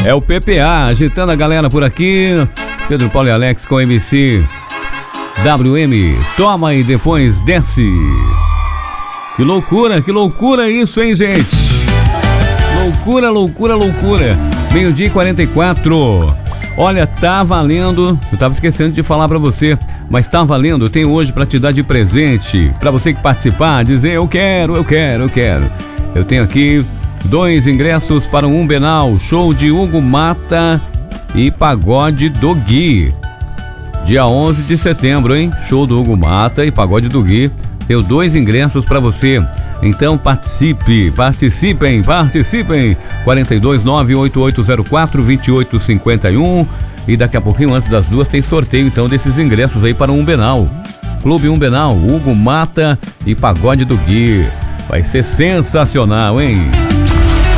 É o PPA, agitando a galera por aqui. Pedro Paulo e Alex com MC WM. Toma e depois desce. Que loucura isso, hein, gente? Loucura. Meio-dia e 44. Olha, tá valendo. Eu tava esquecendo de falar pra você, mas tá valendo. Eu tenho hoje pra te dar de presente. Pra você que participar, dizer eu quero. Eu tenho aqui 2 ingressos para um Umbenal, show de Hugo Mata e pagode do Gui. Dia 11 de setembro, hein? Show do Hugo Mata e pagode do Gui. Tenho 2 ingressos para você. Então participem. 42988042851. E daqui a pouquinho, antes das 2, tem sorteio então desses ingressos aí para o Umbenal. Clube Umbenal, Hugo Mata e pagode do Gui. Vai ser sensacional, hein?